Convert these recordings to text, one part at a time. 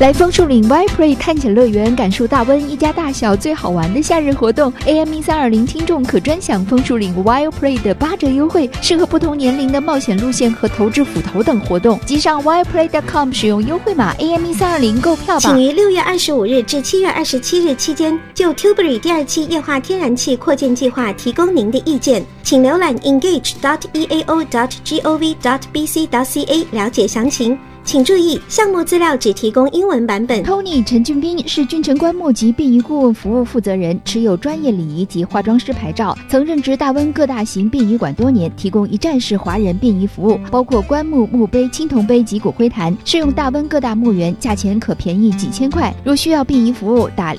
来枫树岭 Viprate 探险乐园，感受大温一家大小最好玩的夏日活动。AME 320听众可专享枫树岭 Viprate 的8折优惠，适合不同年龄的冒险路线和投掷斧头等活动。即上 Viprate.com 使用优惠码 AME 320购票吧。 请于6月25日至7月27日期间，就 Tilbury 第2期液化天然气扩建计划提供您的意见，请浏览 engage.eao.gov.bc.ca 了解详情。请注意，项目资料只提供英文版本。 Tony 陈俊斌是俊城棺木及殡仪顾问服务负责人，持有专业礼仪及化妆师牌照，曾任职大温各大型殡仪馆多年，提供一站式华人殡仪服务，包括棺木、墓碑、青铜碑及骨灰坛，适用大温各大墓园，价钱可便宜几千块。如需要殡仪服务，打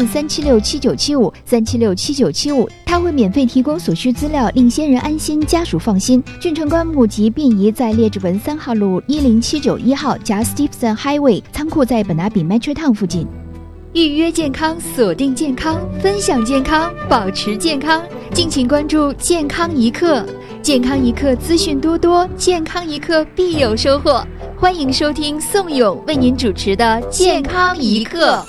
604-376-7975 他会免费提供所需资料，令先人安心，家属放心。俊城棺木及殡仪在列治文3号路10791号加 Stephenson Highway， 仓库在本拿比 Metro Town 附近。预约健康，锁定健康，分享健康，保持健康。敬请关注健康一刻，健康一刻资讯多多，健康一刻必有收获。欢迎收听宋勇为您主持的健康一刻。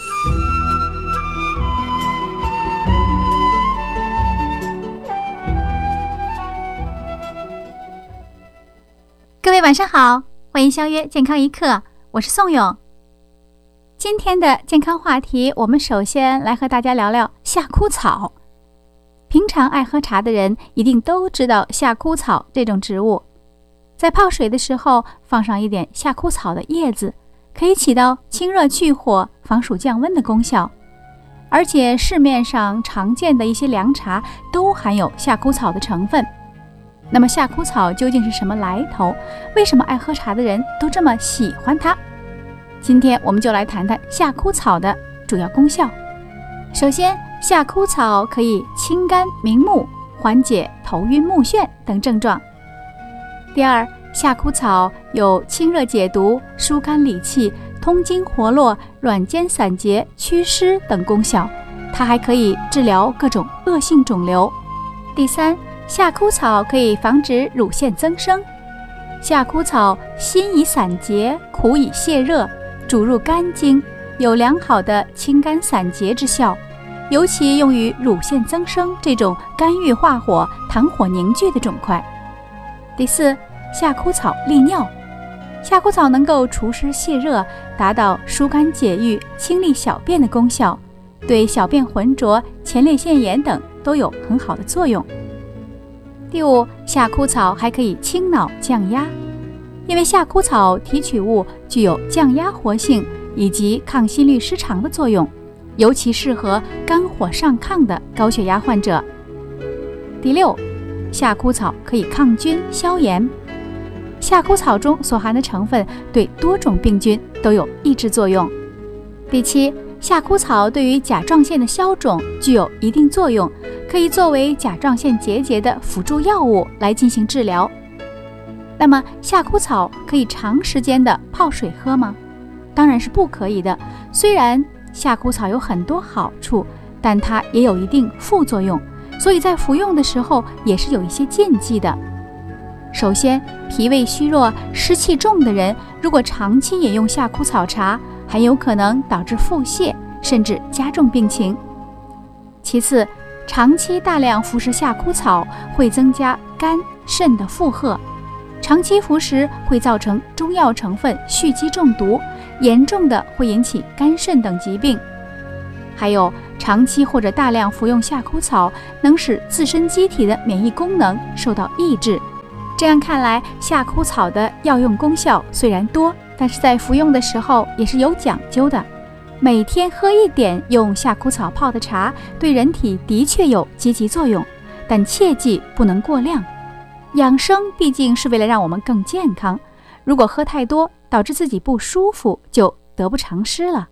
各位晚上好，欢迎相约健康一刻，我是宋勇。今天的健康话题，我们首先来和大家聊聊夏枯草。平常爱喝茶的人一定都知道夏枯草这种植物，在泡水的时候放上一点夏枯草的叶子，可以起到清热去火、防暑降温的功效。而且市面上常见的一些凉茶都含有夏枯草的成分。那么夏枯草究竟是什么来头？为什么爱喝茶的人都这么喜欢它？今天我们就来谈谈夏枯草的主要功效。首先，夏枯草可以清肝明目，缓解头晕目眩等症状。第二，夏枯草有清热解毒、疏肝理气、通经活络、软坚散结、祛湿等功效，它还可以治疗各种恶性肿瘤。第三，夏枯草可以防止乳腺增生。夏枯草辛以散结，苦以泻热，主入肝经，有良好的清肝散结之效，尤其用于乳腺增生这种肝郁化火、痰火凝聚的肿块。第四，夏枯草利尿。夏枯草能够除湿泻热，达到疏肝解郁、清利小便的功效，对小便浑浊、前列腺炎等都有很好的作用。第五，夏枯草还可以清脑降压，因为夏枯草提取物具有降压活性以及抗心律失常的作用，尤其适合肝火上亢的高血压患者。第六，夏枯草可以抗菌消炎。夏枯草中所含的成分对多种病菌都有抑制作用。第七，夏枯草对于甲状腺的消肿具有一定作用，可以作为甲状腺结节的辅助药物来进行治疗。那么夏枯草可以长时间的泡水喝吗？当然是不可以的。虽然夏枯草有很多好处，但它也有一定副作用，所以在服用的时候也是有一些禁忌的。首先，脾胃虚弱、湿气重的人，如果长期饮用夏枯草茶，很有可能导致腹泻，甚至加重病情。其次，长期大量服食夏枯草会增加肝、肾的负荷，长期服食会造成中药成分蓄积中毒，严重的会引起肝肾等疾病。还有，长期或者大量服用夏枯草能使自身机体的免疫功能受到抑制。这样看来，夏枯草的药用功效虽然多，但是在服用的时候也是有讲究的。每天喝一点用夏枯草泡的茶，对人体的确有积极作用，但切记不能过量。养生毕竟是为了让我们更健康，如果喝太多导致自己不舒服，就得不偿失了。